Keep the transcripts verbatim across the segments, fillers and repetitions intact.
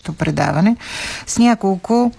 нашето предаване с няколко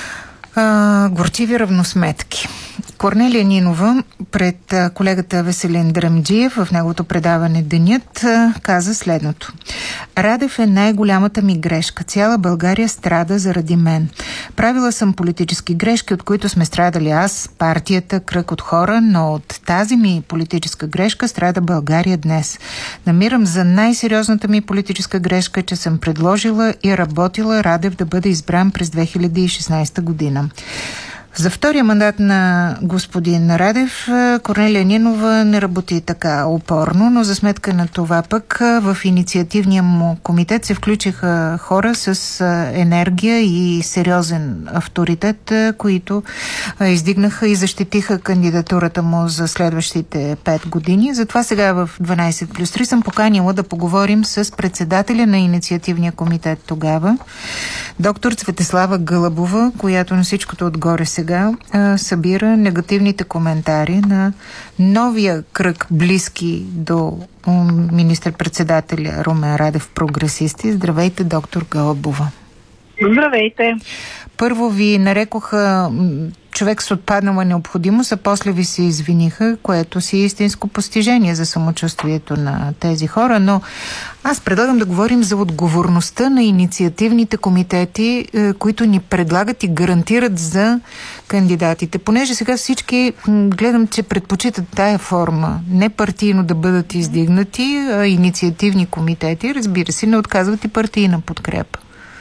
а, горчиви равносметки. Корнелия Нинова пред колегата Веселин Дръмджиев в неговото предаване Денят каза следното. Радев е най-голямата ми грешка. Цяла България страда заради мен. Правила съм политически грешки, от които сме страдали аз, партията, кръг от хора, но от тази ми политическа грешка страда България днес. Намирам за най-сериозната ми политическа грешка, че съм предложила и работила Радев да бъде избран през две хиляди и шестнадесета година. За втория мандат на господин Радев Корнелия Нинова не работи така упорно, но за сметка на това пък в инициативния му комитет се включиха хора с енергия и сериозен авторитет, които издигнаха и защитиха кандидатурата му за следващите пет години. Затова сега в дванадесет плюс три съм поканила да поговорим с председателя на инициативния комитет тогава, доктор Цветеслава Гълъбова, която на всичкото отгоре се сега а, събира негативните коментари на новия кръг близки до министър-председателя Румен Радев прогресисти. Здравейте, доктор Гълъбова. Здравейте. Първо ви нарекоха човек с отпаднала необходимост, а после ви се извиниха, което си е истинско постижение за самочувствието на тези хора, но аз предлагам да говорим за отговорността на инициативните комитети, които ни предлагат и гарантират за кандидатите. Понеже сега всички гледам, че предпочитат тая форма, не партийно да бъдат издигнати, а инициативни комитети, разбира се, не отказват и партийна подкрепа.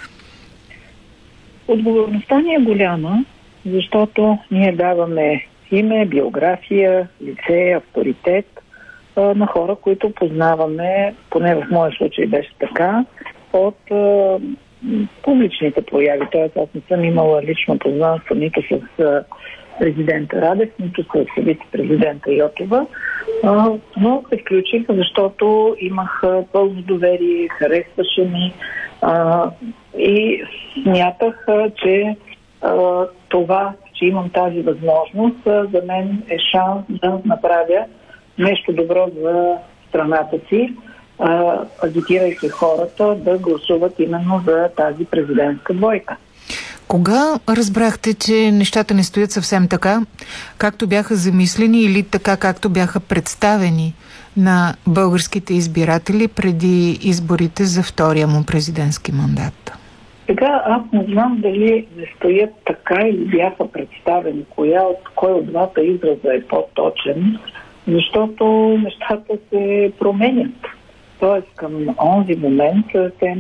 Отговорността ни е голяма, защото ние даваме име, биография, лице, авторитет а, на хора, които познаваме, поне в моя случай беше така, от а, публичните прояви. Тоест аз не съм имала лично познанство нито с а, президента Радев, нито с вице-президента Йотова, а, но се включих, защото имах а, пълно доверие, харесваше ми а, и смятах, а, че а, това, че имам тази възможност, а, за мен е шанс да направя нещо добро за страната си, а, агитирайки хората да гласуват именно за тази президентска двойка. Кога разбрахте, че нещата не стоят съвсем така, както бяха замислени или така, както бяха представени на българските избиратели преди изборите за втория му президентски мандат? Сега аз не знам дали не стоят така или бяха представени, коя от, кой от двата израза е по-точен, защото нещата се променят. Тоест към онзи момент те,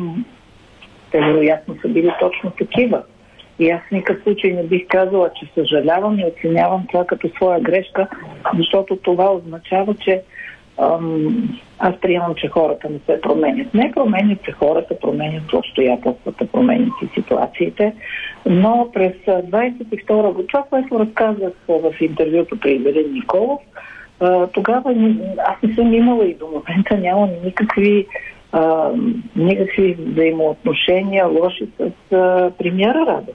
те вероятно са били точно такива. И аз в никакъв случай не бих казала, че съжалявам и оценявам това като своя грешка, защото това означава, че ам, аз приемам, че хората не се променят. Не променят се хората, променят обстоятелствата, променят и ситуациите, но през двадесет и втора година, това, което разказах в интервюто при Велин Николов, тогава аз не съм имала и до момента нямам никакви А, никакви взаимоотношения лоши с а, премиера Радев.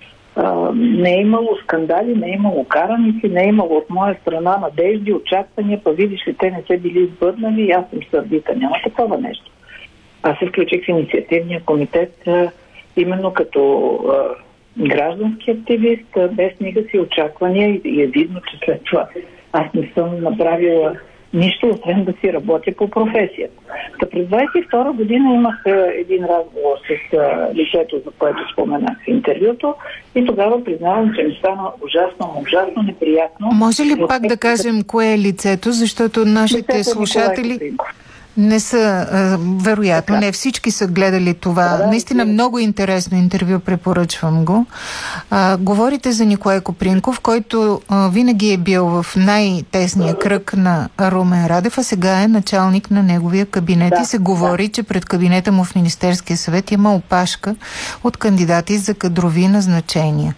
А, не е имало скандали, не е имало караници, не е имало от моя страна надежди, очаквания, па видиш ли, те не се били избърнали и аз съм сърдита. Няма такова нещо. Аз се включих в инициативния комитет а, именно като а, граждански активист, а, без никакви очаквания и, и е видно, че след това аз не съм направила нищо, освен да си работя по професията. Та през двадесет и втора година имах един разговор с а, лицето, за което споменах в интервюто, и тогава признавам, че ми стана ужасно, ужасно неприятно. Може ли пак да кажем кое е лицето, защото нашите лицето слушатели не са, а, вероятно, така. Не всички са гледали това. Да, да, Наистина да. Много интересно интервю, препоръчвам го. А, говорите за Николай Копринков, който а, винаги е бил в най-тесния кръг на Румен Радев, а сега е началник на неговия кабинет да, и се говори, да. Че пред кабинета му в Министерския съвет има опашка от кандидати за кадрови назначения.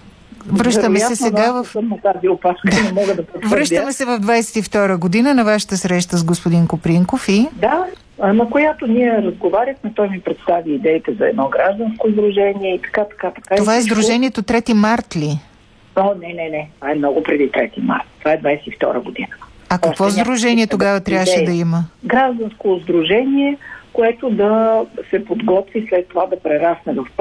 Връщаме се сега в... Опашка, не мога да Връщаме се в двадесет и втора година на вашата среща с господин Копринков и... Да, на която ние разговаряхме, той ми представи идеите за едно гражданско сдружение и така, така, така. Това е сдружението трети март ли? О, не, не, не. Това е много преди трети март. Това е двадесет и втора година. А какво Още сдружение тогава да трябваше идеи. Да има? Гражданско сдружение, което да се подготви след това да прерасне в